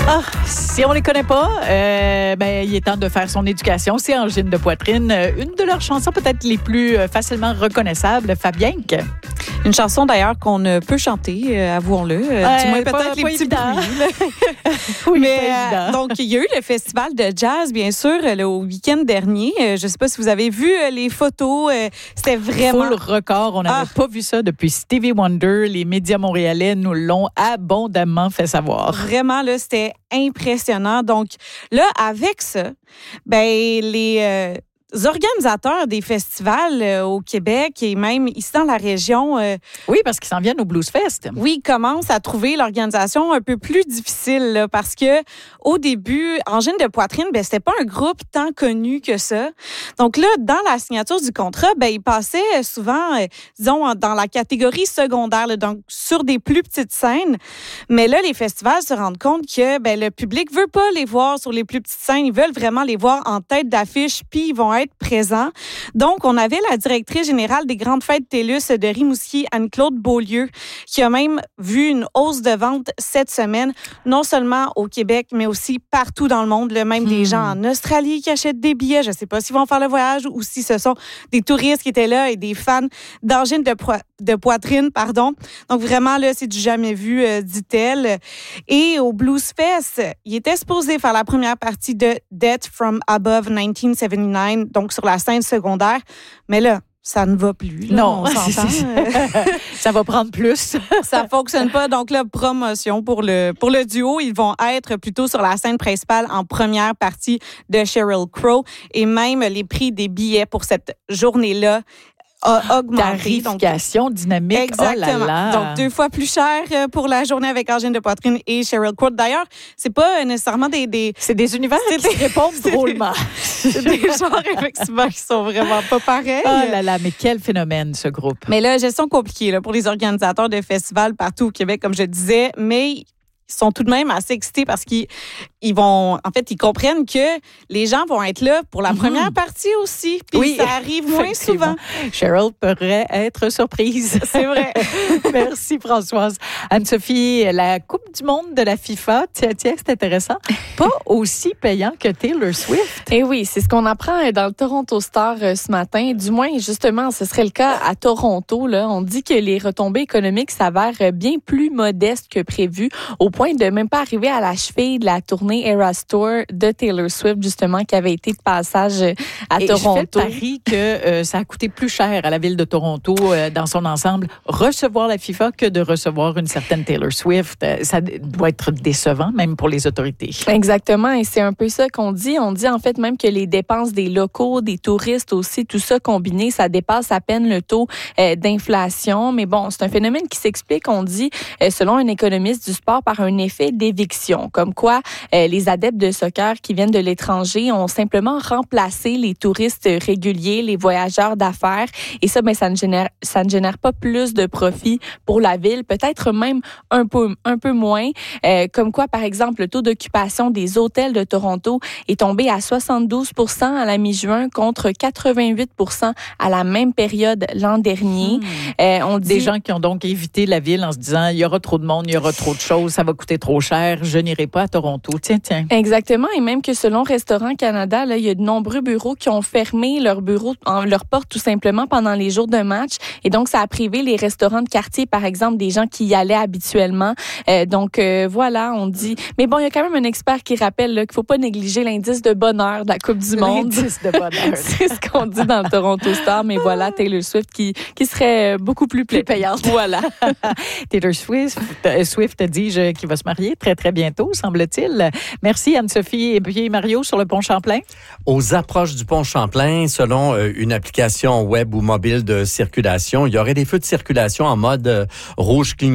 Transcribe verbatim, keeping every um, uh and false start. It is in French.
Ah, si on les connaît pas, euh, ben, il est temps de faire son éducation. C'est Angine de Poitrine. Une de leurs chansons peut-être les plus facilement reconnaissables, Fabienque. Une chanson d'ailleurs qu'on ne peut chanter, euh, avouons-le. Euh, du moins peut-être pas, les pas petits évident. bruits. Oui, mais pas euh, donc il y a eu le festival de jazz, bien sûr, le week-end dernier. Euh, je ne sais pas si vous avez vu euh, les photos. Euh, c'était vraiment full record. On n'avait ah. pas vu ça depuis Stevie Wonder. Les médias montréalais nous l'ont abondamment fait savoir. Vraiment là, c'était impressionnant. Donc là, avec ça, ben les euh, Les organisateurs des festivals euh, au Québec et même ici dans la région... Euh, oui, parce qu'ils s'en viennent au Blues Fest. Oui, commencent à trouver l'organisation un peu plus difficile là, parce que au début, Angine de Poitrine, ben, c'était pas un groupe tant connu que ça. Donc là, dans la signature du contrat, ben, ils passaient souvent, euh, disons, dans la catégorie secondaire, là, donc sur des plus petites scènes. Mais là, les festivals se rendent compte que ben, le public veut pas les voir sur les plus petites scènes. Ils veulent vraiment les voir en tête d'affiche, puis ils vont être présent. Donc, on avait la directrice générale des grandes fêtes TELUS de Rimouski, Anne-Claude Beaulieu, qui a même vu une hausse de vente cette semaine, non seulement au Québec, mais aussi partout dans le monde. Là, même hmm. des gens en Australie qui achètent des billets. Je ne sais pas s'ils vont faire le voyage ou si ce sont des touristes qui étaient là et des fans d'Angine de, po- de Poitrine. Pardon. Donc, vraiment, là, c'est du jamais vu, euh, dit-elle. Et au Blues Fest, il était supposé faire la première partie de Death from Above dix-neuf soixante-dix-neuf, donc sur la scène secondaire. Mais là, ça ne va plus. Là, non, on s'entend. Ça va prendre plus. Ça ne fonctionne pas. Donc, là, promotion pour le, pour le duo. Ils vont être plutôt sur la scène principale en première partie de Sheryl Crow. Et même les prix des billets pour cette journée-là a augmenté. Tarification donc, dynamique. Exactement. Oh là là. Donc, deux fois plus cher pour la journée avec Angine de Poitrine et Sheryl Crow. D'ailleurs, c'est pas nécessairement des... des c'est des univers c'est qui des, se répondent drôlement. C'est des genres, effectivement, qui sont vraiment pas pareils. Oh là là, mais quel phénomène, ce groupe. Mais là, gestion compliquée là, pour les organisateurs de festivals partout au Québec, comme je disais, mais... Ils sont tout de même assez excités parce qu'ils ils vont, en fait, ils comprennent que les gens vont être là pour la mm-hmm. première partie aussi. Puis oui, ça arrive moins souvent. Sheryl pourrait être surprise. C'est vrai. Merci, Françoise. Anne-Sophie, la Coupe du monde de la FIFA, tiens, tiens, c'est intéressant. Pas aussi payant que Taylor Swift. Eh oui, c'est ce qu'on apprend dans le Toronto Star ce matin. Du moins, justement, ce serait le cas à Toronto. Là. On dit que les retombées économiques s'avèrent bien plus modestes que prévu, au point de même pas arriver à la cheville de la tournée Eras Tour de Taylor Swift, justement, qui avait été de passage à Et Toronto. Je fais le pari que euh, ça a coûté plus cher à la ville de Toronto, euh, dans son ensemble, recevoir la FIFA que de recevoir une certaine Taylor Swift. Euh, ça doit être décevant, même pour les autorités. Exactement, et c'est un peu ça qu'on dit. On dit en fait même que les dépenses des locaux, des touristes aussi, tout ça combiné, ça dépasse à peine le taux euh, d'inflation. Mais bon, c'est un phénomène qui s'explique, on dit, euh, selon un économiste du sport, par un effet d'éviction, comme quoi euh, les adeptes de soccer qui viennent de l'étranger ont simplement remplacé les touristes réguliers, les voyageurs d'affaires, et ça, ben, ça ne génère, ça ne génère pas plus de profit pour la ville, peut-être même un peu, un peu moins, euh, comme quoi, par exemple, le taux d'occupation des hôtels de Toronto est tombé à soixante-douze pour cent à la mi-juin contre quatre-vingt-huit pour cent à la même période l'an dernier. Mmh. Euh, on dit... Des gens qui ont donc évité la ville en se disant, il y aura trop de monde, il y aura trop de choses, ça va coûter trop cher, je n'irai pas à Toronto. Tiens, tiens. Exactement, et même que selon Restaurant Canada, là, il y a de nombreux bureaux qui ont fermé leurs bureaux, leurs portes tout simplement pendant les jours de match, et donc ça a privé les restaurants de quartier, par exemple, des gens qui y allaient habituellement. Euh, donc euh, voilà, on dit... Mais bon, il y a quand même un expert qui rappelle là, qu'il ne faut pas négliger l'indice de bonheur de la Coupe du Monde. L'indice de bonheur. C'est ce qu'on dit dans le Toronto Star, mais voilà, Taylor Swift qui, qui serait beaucoup plus, plus payante. Voilà. Taylor Swift, Swift dis-je, qui va se marier très, très bientôt, semble-t-il. Merci, Anne-Sophie et puis Mario sur le pont Champlain. Aux approches du pont Champlain, selon euh, une application web ou mobile de circulation, il y aurait des feux de circulation en mode euh, rouge clignotant.